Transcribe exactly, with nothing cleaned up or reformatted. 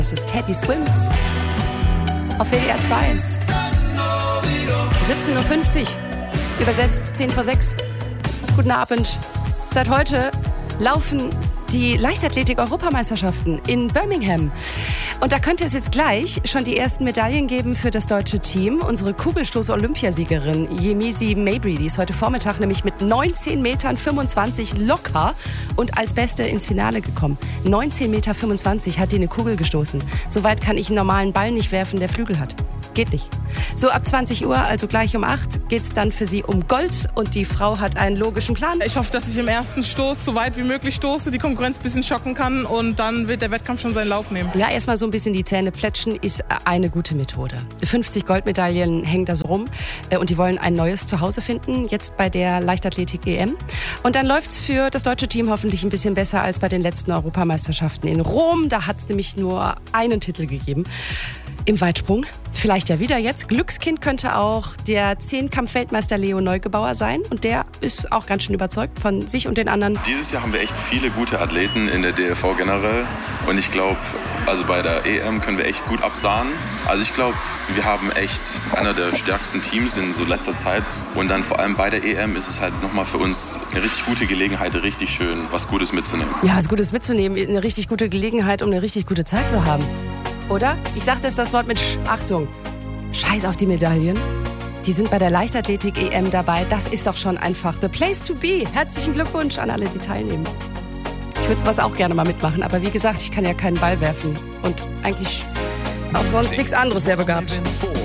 Das ist Teddy Swims auf W D R zwei. siebzehn Uhr fünfzig, übersetzt zehn vor sechs. Guten Abend. Seit heute laufen die Leichtathletik-Europameisterschaften in Birmingham. Und da könnte es jetzt gleich schon die ersten Medaillen geben für das deutsche Team. Unsere Kugelstoß-Olympiasiegerin Yemisi Mabry, die ist heute Vormittag nämlich mit neunzehn Meter fünfundzwanzig locker und als Beste ins Finale gekommen. neunzehn Meter fünfundzwanzig hat die eine Kugel gestoßen. Soweit kann ich einen normalen Ball nicht werfen, der Flügel hat. Geht nicht. So ab zwanzig Uhr, also gleich um acht, geht's dann für sie um Gold und die Frau hat einen logischen Plan. Ich hoffe, dass ich im ersten Stoß so weit wie möglich stoße, die Konkurrenz ein bisschen schocken kann und dann wird der Wettkampf schon seinen Lauf nehmen. Ja, erstmal so ein bisschen die Zähne plätschen ist eine gute Methode. fünfzig Goldmedaillen hängen da so rum und die wollen ein neues Zuhause finden, jetzt bei der Leichtathletik-E M. Und dann läuft's für das deutsche Team hoffentlich ein bisschen besser als bei den letzten Europameisterschaften in Rom. Da hat's nämlich nur einen Titel gegeben. Im Weitsprung, vielleicht ja wieder jetzt. Glückskind könnte auch der Zehnkampf-Weltmeister Leo Neugebauer sein. Und der ist auch ganz schön überzeugt von sich und den anderen. Dieses Jahr haben wir echt viele gute Athleten in der D L V generell. Und ich glaube, also bei der E M können wir echt gut absahnen. Also ich glaube, wir haben echt einer der stärksten Teams in so letzter Zeit. Und dann vor allem bei der E M ist es halt nochmal für uns eine richtig gute Gelegenheit, richtig schön was Gutes mitzunehmen. Ja, was Gutes mitzunehmen, eine richtig gute Gelegenheit, um eine richtig gute Zeit zu haben. Oder? Ich sagte es das Wort mit Sch- Achtung. Scheiß auf die Medaillen. Die sind bei der Leichtathletik-E M dabei. Das ist doch schon einfach the place to be. Herzlichen Glückwunsch an alle, die teilnehmen. Ich würde sowas auch gerne mal mitmachen, aber wie gesagt, ich kann ja keinen Ball werfen. Und eigentlich auch sonst nichts anderes sehr begabt.